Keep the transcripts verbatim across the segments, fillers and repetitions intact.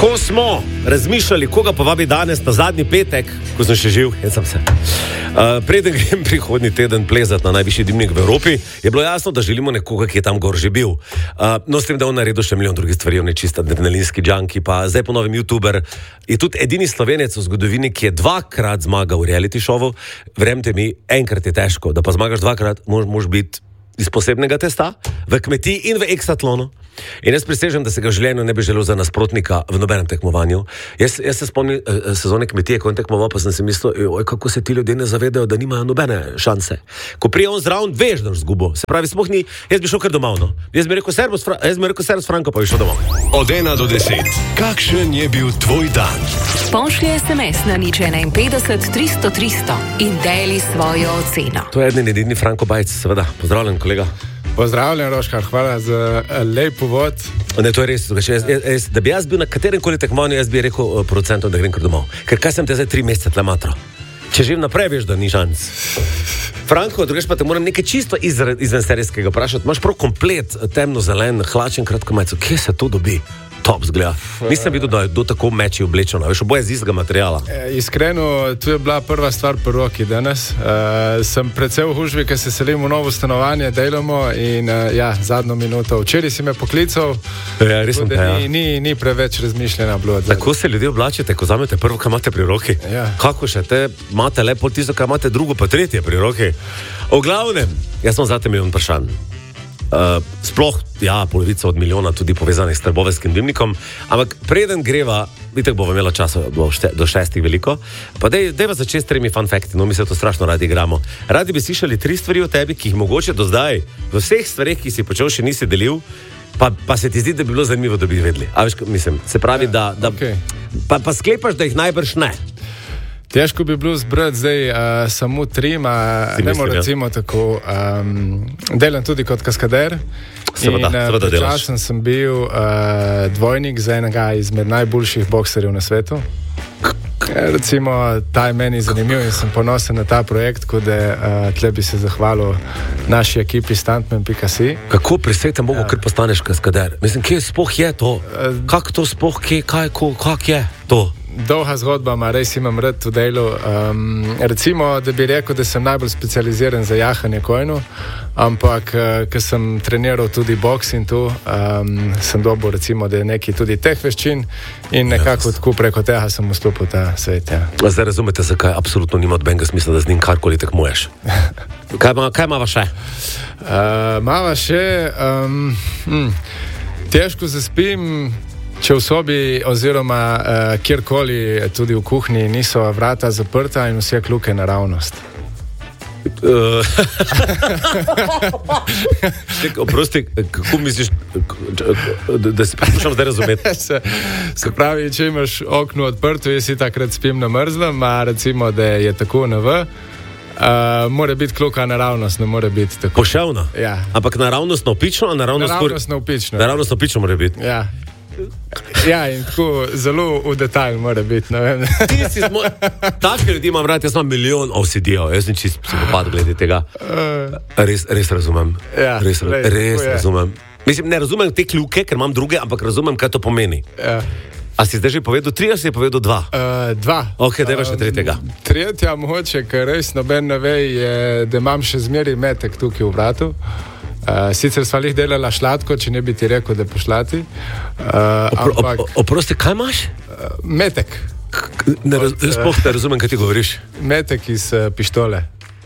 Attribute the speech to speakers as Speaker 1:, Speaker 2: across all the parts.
Speaker 1: Ko smo razmišljali, koga povabi danes na zadnji petek, ko sem še živ, jaz sem se. Uh, preden grem prihodnji teden plezati na najvišji dimnik v Evropi, je bilo jasno, da želimo nekoga, ki je tam gor že bil. Uh, no, s tem, da on naredil še milijon drugih stvari, on je čist adrenalinski junkie, pa zdaj po novem youtuber. Je tudi edini Slovenec v zgodovini, ki je dvakrat zmagal v reality šovu. Verjemite mi, enkrat je težko, da pa zmagaš dvakrat, moraš biti iz posebnega testa, v kmetiji in v eksatlonu. In jaz prisežem, da se ga v življenju ne bi želel za nasprotnika v nobenem tekmovanju. Jaz, jaz se spomnim eh, sezone kmetije, ko je tekmoval, pa sem si mislil, oj, kako se ti ljudje ne zavedajo, da nimajo nobene šanse. Ko prije on zraven, veš, da boš zgubo. Se pravi, sploh ni, jaz bi šel kar domov, no. Jaz bi rekel servus, fra, jaz bi rekel servus Franko, pa bi šel domov.
Speaker 2: Od ena do deset. Kakšen je bil tvoj dan?
Speaker 3: Pošlji es em es na nič enainpetdeset tristo tristo in deli svojo oceno.
Speaker 1: To je eden edini Franko Bajc, seveda. Pozdravljen, kolega.
Speaker 4: Pozdravljen, Roškar, hvala za lep uvod.
Speaker 1: Ne, to je res, jaz, jaz, da bi jaz bil na katerem koli tekmovanju, jaz bi rekel uh, producentom, da grem kar domov. Ker kaj sem te zdaj tri mesece tle matro? Če živim naprej, veš, da ni šans. Franko, drugač pa te moram nekaj čisto izven, izven serijskega vprašati. Imaš prav komplet temno-zelen, hlačen, kratko majico. Kje se to dobi? Top zgleda. Nisem videl, da je do tako meči oblečeno. Veš, oboje z istega materiala.
Speaker 4: E, iskreno, tu je bila prva stvar po roki danes. E, sem predvsej v hužbi, ker se selim v novo stanovanje, delamo in e, ja, zadnjo minuto. Včeraj si me poklical,
Speaker 1: ja, res sem te, ja.
Speaker 4: ni, ni, ni preveč razmišljena bilo.
Speaker 1: Tako se ljudje oblačite, ko zamete prvo, kaj imate pri roki.
Speaker 4: Ja.
Speaker 1: Kako še te imate lepo tisto, kaj imate drugo, pa tretje pri roki. O glavnem, jaz sem zate milijon vprašanj. Uh, sploh, ja, polovica od milijona tudi povezanih s trboveljskim dimnikom, ampak preden greva, vidite, bova imela časa do, šte, do šestih veliko, pa dej, dejva začeti s tremi fun facti, no mi se to strašno radi igramo. Radi bi slišali tri stvari o tebi, ki jih mogoče do zdaj v vseh stvareh, ki si počel, še nisi delil, pa, pa se ti zdi, da bi bilo zanimivo, da bi vedeli. A veš, mislim, se pravi, da, da
Speaker 4: okay.
Speaker 1: pa, pa sklepaš, da jih najbrž ne.
Speaker 4: Težko bi bilo zbrati zdaj uh, samo tri, a ne morem recimo tako. Um, delam tudi kot kaskader.
Speaker 1: Seveda,
Speaker 4: in, uh,
Speaker 1: seveda delaš.
Speaker 4: Časen sem bil uh, dvojnik za enega izmed najboljših bokserjev na svetu. Recimo, ta je meni zanimiv in sem ponosen na ta projekt, kot da uh, tle bi se zahvalil naši ekipi stuntman pika si.
Speaker 1: Kako pri svetem Bogu, ja. Ker postaneš kaskader? Mislim, kje sploh je to? Kako to sploh, kje, kaj, kak je to?
Speaker 4: Dolga zgodba, ma res imam rad v delu. Um, recimo, da bi rekel, da sem najbolj specializiran za jahanje kojnu, ampak, uh, ker sem treniral tudi boks in tu, um, sem dobil recimo, da je neki tudi teh veščin in nekako tako preko tega sem vstopil v ta svet. Ja.
Speaker 1: Zdaj razumete, zakaj absolutno nima odbenega smisla, da z njim karkoli tekmuješ. Kaj, ma, kaj mava še?
Speaker 4: Uh, mava še, um, hm, težko zaspim, če v sobi oziroma uh, kjerkoli, tudi v kuhinji, niso vrata zaprta in vse kljuke naravnost.
Speaker 1: Oprosti, kako misliš, da si poslušam zdaj razumeti?
Speaker 4: Se, se pravi, če imaš okno odprto, jaz si takrat spim na mrzlem, a recimo, da je tako na V, uh, mora biti kljuka naravnost, ne more biti tako.
Speaker 1: Poševna?
Speaker 4: Ja.
Speaker 1: Ampak naravnost navpično, a naravnost...
Speaker 4: Naravnost navpično.
Speaker 1: Naravnost navpično mora biti.
Speaker 4: Ja. Ja, in tako zelo v detalj mora biti, ne vem.
Speaker 1: Ti si smo... Takšne ljudi imam rad, jaz imam milijon O C D-ov, jaz sem čist psihopat glede tega. Res, res razumem.
Speaker 4: Ja,
Speaker 1: res
Speaker 4: lej,
Speaker 1: res razumem. Mislim, ne razumem te kljuke, ker imam druge, ampak razumem, kaj to pomeni.
Speaker 4: Ja.
Speaker 1: A si zdaj že povedal tri, ali si je povedal dva?
Speaker 4: Uh, dva.
Speaker 1: Ok, dajva še tretjega.
Speaker 4: Um, tretja mogoče, ker res noben ne ve, je, da imam še zmeri metek tukaj v vratu. Uh, sicer sva lih delala šlatko, če ne bi ti rekel, da pošlati. Uh,
Speaker 1: Opro,
Speaker 4: ampak,
Speaker 1: op, oprosti, kaj imaš?
Speaker 4: Uh, metek.
Speaker 1: Ne, raz, uh, sploh ne razumem, kaj ti govoriš.
Speaker 4: Metek iz uh, pištole.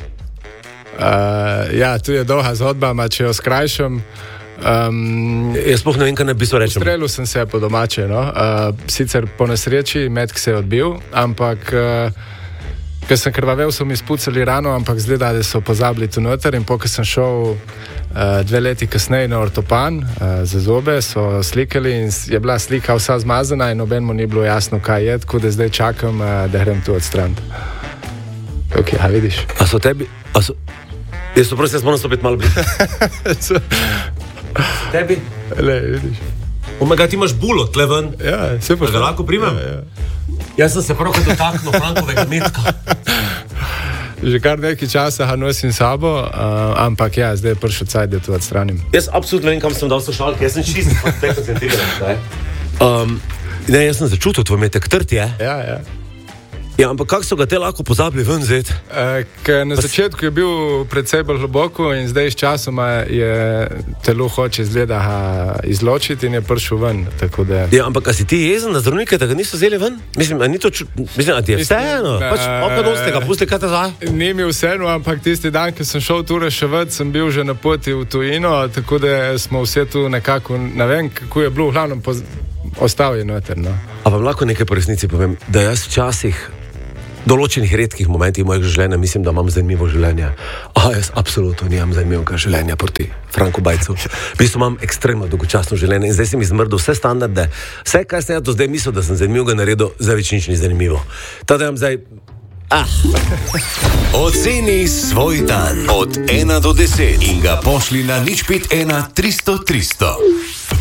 Speaker 4: Uh, ja, tu je dolga zgodba, ma če jo skrajšam. Um,
Speaker 1: Jaz sploh ne vem, kaj ne bi so rečem.
Speaker 4: Ustrelil sem se po domače, no. Uh, sicer po nesreči metek se je odbil, ampak... Uh, Ker sem krvavel, so mi spucali rano, ampak zgleda, da so pozabili tu noter in pokaj sem šel uh, dve leti kasneje na ortopan uh, za zobe, so slikali in je bila slika vsa zmazana in nobenemu ni bilo jasno, kaj je, tako da zdaj čakam, uh, da grem tu odstraniti. Ok, a vidiš?
Speaker 1: A so tebi... A so... Jaz so prosim, jaz moram stopiti malo blizu. Tebi?
Speaker 4: Le, vidiš.
Speaker 1: Omega, ti imaš bulo, tle ven.
Speaker 4: Ja, se pa.
Speaker 1: Da ga lahko primem?
Speaker 4: Ja, ja.
Speaker 1: Jaz sem se prav kot dotaknil Frankovega metka.
Speaker 4: Že kar nekaj časa ga nosim sabo, uh, ampak ja, zdaj je prišel cajt, da to odstranim.
Speaker 1: Jaz absolutno vem, kam sem dal slušalke, jaz sem čisto te koncentriran. Um, Ne, jaz sem začutil, tvoj metek trd je.
Speaker 4: Ja, ja.
Speaker 1: Ja, ampak kako so ga te lahko pozabili ven zeti?
Speaker 4: E, na Pas... začetku je bil predvsej bolj globoko in zdaj s časoma je telo hoče izgleda izločiti in je prišel ven. Da...
Speaker 1: Ja, ampak a si ti jezen na zdravnike, da ga niso vzeli ven? Mislim, a ni to ču... Mislim, a ti je vseeno?
Speaker 4: Ne...
Speaker 1: Pač, opa dosti ga, pusti kaj te za?
Speaker 4: Ni mi vseeno, ampak tisti dan, ko sem šel tu reševati, sem bil že na poti v tujino, tako da smo vse tu nekako, ne vem, kako je bilo v glavnem poz... ostalo je noter, no.
Speaker 1: A vam lahko nekaj po resnici povem, da jaz včasih določenih redkih momentih mojega življenja mislim, da imam zanimivo življenje. A jaz absolutno nimam zanimivega življenja proti Franku Bajcu. V bistvu imam ekstremno dolgočasno življenje in zdaj sem izmrdil vse standarde. Vse, kaj sem jaz do zdaj mislil, da sem zanimivega naredil, zdaj več nič ni zanimivo. Tako da imam zdaj... Ah.
Speaker 2: Oceni svoj dan od ena do deset in ga pošli na nič pet ena tristo tristo.